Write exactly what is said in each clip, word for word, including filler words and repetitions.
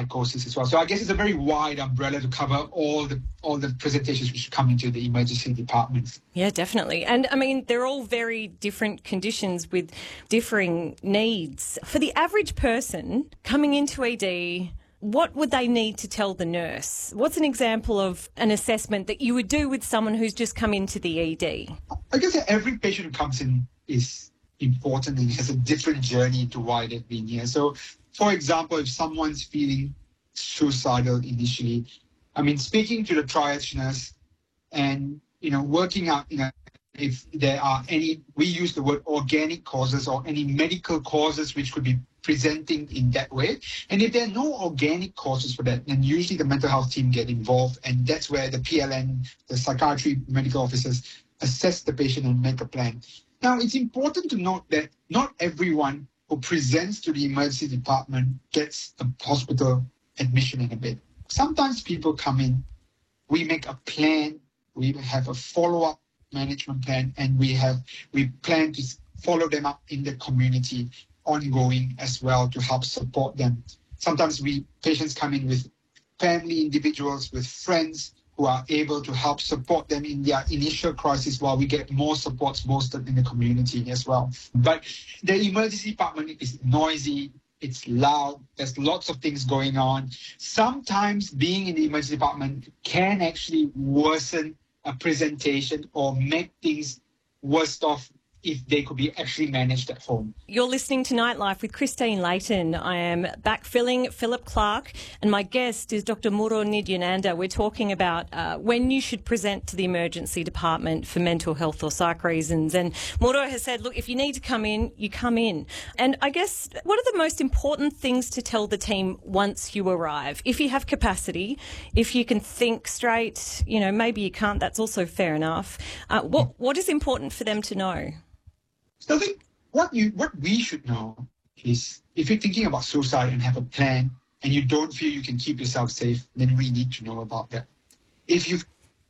psychosis as well. So I guess it's a very wide umbrella to cover all the all the presentations which come into the emergency department. Yeah, definitely. And I mean, they're all very different conditions with differing needs. For the average person coming into E D, what would they need to tell the nurse? What's an example of an assessment that you would do with someone who's just come into the E D? I guess that every patient who comes in is important and has a different journey into why they've been here. So, for example, if someone's feeling suicidal initially, I mean, speaking to the triage nurse and, you know, working out, you know, if there are any, we use the word organic causes or any medical causes which could be presenting in that way. And if there are no organic causes for that, then usually the mental health team get involved, and that's where the P L N, the psychiatry medical officers, assess the patient and make a plan. Now, it's important to note that not everyone who presents to the emergency department gets a hospital admission in a bed. Sometimes people come in, we make a plan, we have a follow-up management plan, and we have we plan to follow them up in the community ongoing as well to help support them. Sometimes we patients come in with family individuals, with friends who are able to help support them in their initial crisis while we get more supports bolstered in the community as well. But the emergency department is noisy, it's loud, there's lots of things going on. Sometimes being in the emergency department can actually worsen a presentation or make things worse off if they could be actually managed at home. You're listening to Nightlife with Christine Layton. I am backfilling Philip Clark, and my guest is Doctor Muro Nidyananda. We're talking about uh, when you should present to the emergency department for mental health or psych reasons. And Muro has said, look, if you need to come in, you come in. And I guess, what are the most important things to tell the team once you arrive? If you have capacity, if you can think straight, you know, maybe you can't, that's also fair enough. Uh, what What is important for them to know? So I think what you what we should know is if you're thinking about suicide and have a plan and you don't feel you can keep yourself safe, then we need to know about that. If you've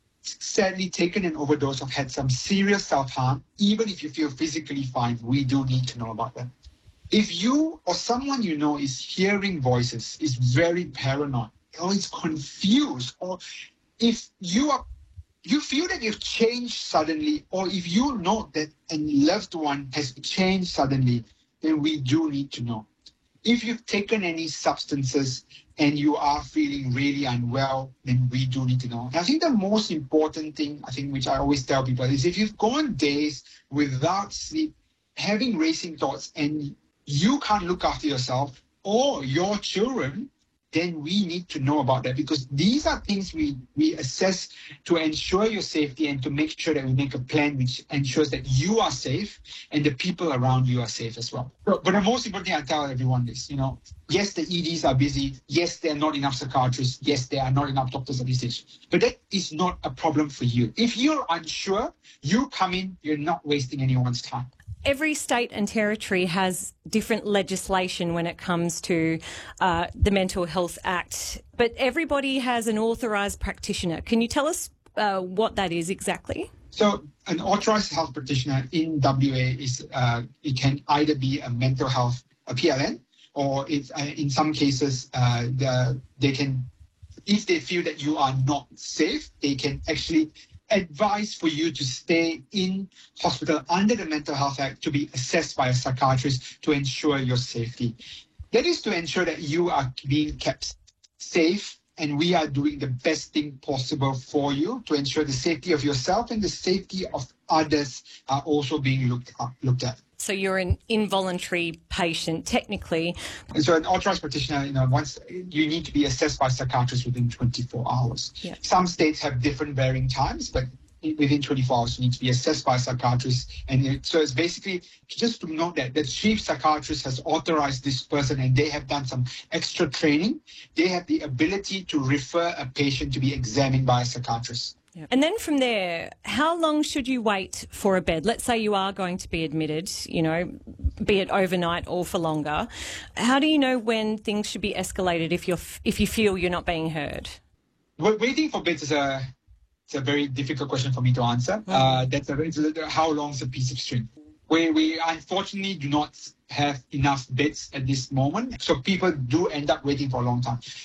sadly taken an overdose or had some serious self-harm, even if you feel physically fine, we do need to know about that. If you or someone you know is hearing voices, is very paranoid, or is confused, or if you are you feel that you've changed suddenly, or if you know that a loved one has changed suddenly, then we do need to know. If you've taken any substances and you are feeling really unwell, then we do need to know. And I think the most important thing, I think, which I always tell people, is if you've gone days without sleep, having racing thoughts, and you can't look after yourself or your children, then we need to know about that, because these are things we, we assess to ensure your safety and to make sure that we make a plan which ensures that you are safe and the people around you are safe as well. But, but the most important thing I tell everyone is, you know, yes, the E Ds are busy. Yes, there are not enough psychiatrists. Yes, there are not enough doctors at this stage. But that is not a problem for you. If you're unsure, you come in, you're not wasting anyone's time. Every state and territory has different legislation when it comes to uh, the Mental Health Act, but everybody has an authorised practitioner. Can you tell us uh, what that is exactly? So an authorised health practitioner in W A is uh, it can either be a mental health, a P L N, or it's, uh, in some cases uh, the, they can, if they feel that you are not safe, they can actually advice for you to stay in hospital under the Mental Health Act to be assessed by a psychiatrist to ensure your safety. That is to ensure that you are being kept safe and we are doing the best thing possible for you to ensure the safety of yourself and the safety of others are also being looked up, looked at. So you're an involuntary patient, technically. And so an authorised practitioner, you know, once you need to be assessed by psychiatrists within twenty-four hours. Yeah. Some states have different varying times, but within twenty-four hours, you need to be assessed by a psychiatrist. And it, so it's basically just to note that the chief psychiatrist has authorised this person and they have done some extra training. They have the ability to refer a patient to be examined by a psychiatrist. Yeah. And then from there, how long should you wait for a bed? Let's say you are going to be admitted, you know, be it overnight or for longer. How do you know when things should be escalated if you're if you feel you're not being heard? Well, waiting for beds is a it's a very difficult question for me to answer. Mm. Uh, that's a, it's a, how long is a piece of string? We we unfortunately do not have enough beds at this moment, so people do end up waiting for a long time.